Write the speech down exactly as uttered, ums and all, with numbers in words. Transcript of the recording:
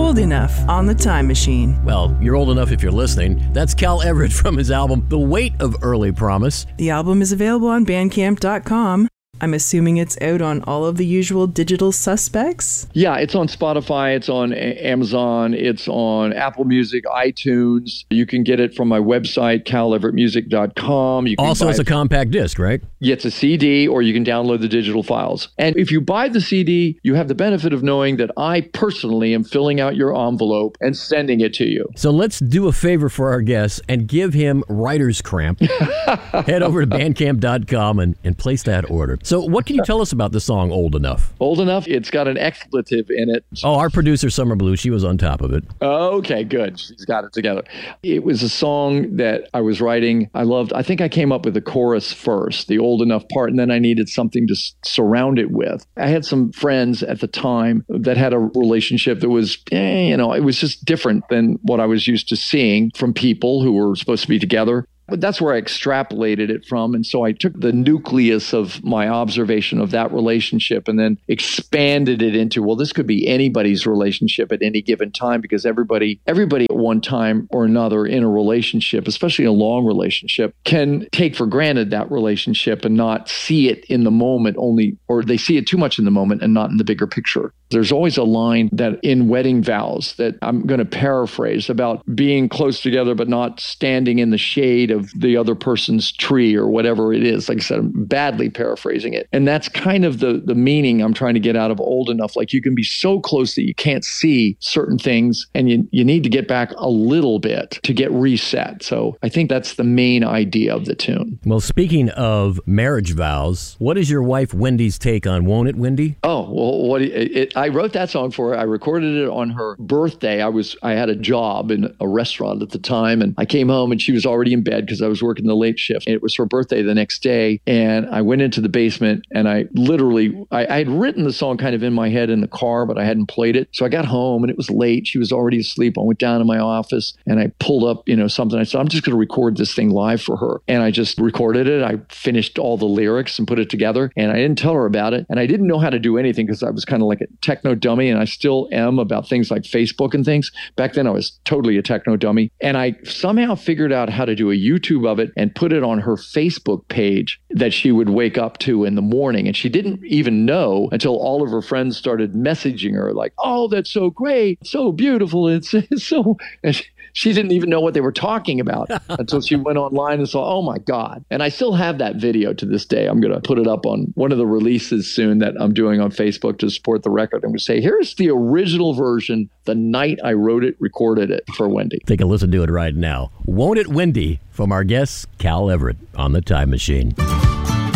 Old Enough on the Time Machine. Well, you're old enough if you're listening. That's Cal Everett from his album, The Weight of Early Promise. The album is available on bandcamp dot com. I'm assuming it's out on all of the usual digital suspects? Yeah, it's on Spotify, it's on a- Amazon, it's on Apple Music, iTunes. You can get it from my website, cal everett music dot com. You can Also, it's a compact disc, right? Yeah, it's a C D, or you can download the digital files. And if you buy the C D, you have the benefit of knowing that I personally am filling out your envelope and sending it to you. So let's do a favor for our guests and give him writer's cramp. Head over to bandcamp dot com and, and place that order. So what can you tell us about the song Old Enough? Old Enough, it's got an expletive in it. Oh, our producer, Summer Blue, she was on top of it. Okay, good. She's got it together. It was a song that I was writing. I loved, I think I came up with the chorus first, the old enough part, and then I needed something to s- surround it with. I had some friends at the time that had a relationship that was, eh, you know, it was just different than what I was used to seeing from people who were supposed to be together. But that's where I extrapolated it from. And so I took the nucleus of my observation of that relationship and then expanded it into, well, this could be anybody's relationship at any given time, because everybody, everybody at one time or another in a relationship, especially a long relationship, can take for granted that relationship and not see it in the moment only, or they see it too much in the moment and not in the bigger picture. There's always a line that in wedding vows that I'm going to paraphrase about being close together, but not standing in the shade of the other person's tree or whatever it is. Like I said, I'm badly paraphrasing it. And that's kind of the, the meaning I'm trying to get out of Old Enough. Like you can be so close that you can't see certain things, and you, you need to get back a little bit to get reset. So I think that's the main idea of the tune. Well, speaking of marriage vows, what is your wife Wendy's take on Won't It, Wendy? Oh, well, what it, it, I wrote that song for her. I recorded it on her birthday. I was I had a job in a restaurant at the time, and I came home and she was already in bed because I was working the late shift. It was her birthday the next day, and I went into the basement and I literally, I, I had written the song kind of in my head in the car, but I hadn't played it. So I got home and it was late. She was already asleep. I went down to my office and I pulled up, you know, something. I said, I'm just going to record this thing live for her. And I just recorded it. I finished all the lyrics and put it together, and I didn't tell her about it. And I didn't know how to do anything because I was kind of like a techno dummy, and I still am about things like Facebook and things. Back then I was totally a techno dummy. And I somehow figured out how to do a YouTube of it and put it on her Facebook page that she would wake up to in the morning. And she didn't even know until all of her friends started messaging her like, oh, that's so great, so beautiful, it's, it's so... And she, She didn't even know what they were talking about until she went online and saw, oh my God. And I still have that video to this day. I'm going to put it up on one of the releases soon that I'm doing on Facebook to support the record. I'm going to say, here's the original version the night I wrote it, recorded it for Wendy. Take a listen to it right now. Won't It, Wendy, from our guest, Cal Everett on the Time Machine.